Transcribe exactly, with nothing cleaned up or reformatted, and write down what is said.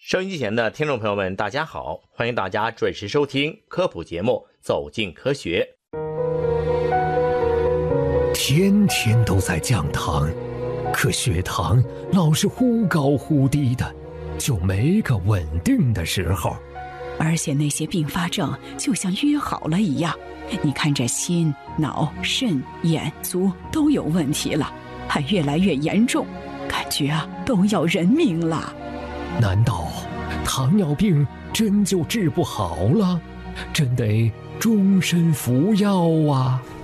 收音机前的听众朋友们，大家好，欢迎大家准时收听科普节目《走进科学》。 天天都在降糖，可血糖老是忽高忽低的，就没个稳定的时候。 而且那些并发症就像约好了一样，你看这心、脑、肾、眼、足都有问题了，还越来越严重，感觉啊都要人命了。 难道糖尿病真就治不好了？真得终身服药啊？